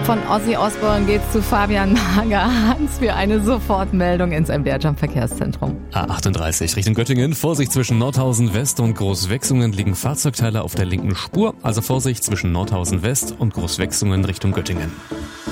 Von Ozzy Osbourne geht's zu Fabian Mager-Hans für eine Sofortmeldung ins MDR Verkehrszentrum. A38 Richtung Göttingen. Vorsicht zwischen Nordhausen West und Großwechsungen liegen Fahrzeugteile auf der linken Spur. Also Vorsicht zwischen Nordhausen West und Großwechsungen Richtung Göttingen.